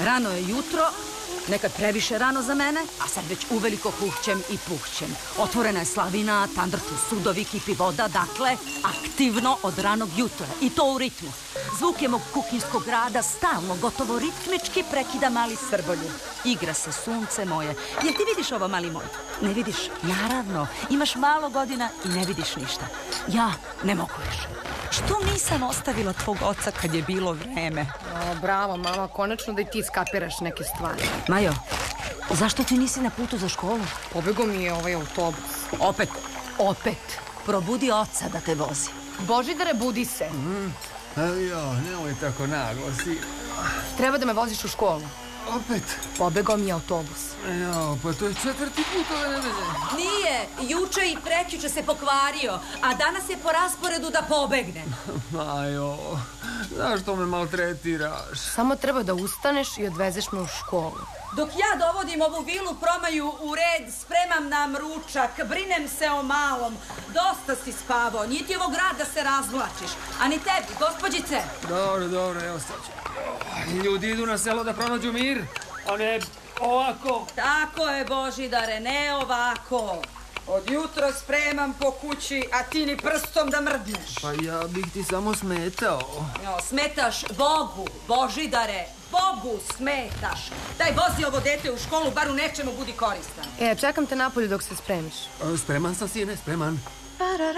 Rano je jutro, nekad previše rano za mene, a sad već uveliko huhćem i puhćem. Otvorena je slavina, tandrtu sudovi, kipi voda, dakle, aktivno od ranog jutra. I to u ritmu. Zvuke mog kuhinjskog rada stalno, gotovo ritmički prekida mali Srbolju. Igra se sunce moje. Jel ti vidiš ovo, mali moj? Ne vidiš? Naravno. Imaš malo godina i ne vidiš ništa. Ja ne mogu više. Što nisam ostavila tvog oca kad je bilo vreme? Bravo, mama, konačno da i ti skapiraš neke stvari. Majo, zašto ti nisi na putu za školu? Pobegao mi je ovaj autobus. Opet. Probudi oca da te vozi. Božidare, budi se. Nemoj tako naglo, si. Treba da me voziš u školu. Opet? Pobegao mi je autobus. Pa to je 4. put ove nedelje. Nije, juče i prekjuče se pokvario, a danas je po rasporedu da pobegne. Majo, zašto me maltretiraš? Samo treba da ustaneš i odvezeš me u školu. Dok ja dovodim ovu vilu Promaju u red, spremam nam ručak, brinem se o malom. Dosta si spavao, nije ti ovo grad da se razvlačiš. A ni tebi, gospođice. Dobro, evo sad ću. Ljudi idu na selo da pronađu mir, a ne ovako. Tako je, Božidare, ne ovako. Od jutra spremam po kući, a ti ni prstom da mrdneš. Pa ja bih ti samo smetao. Smetaš Bogu, Božidare, Bogu smetaš. Daj, vozi ovo dete u školu, bar u nečemu budi koristan. Čekam te napolju dok se spremiš. Spreman sam, sine, spreman.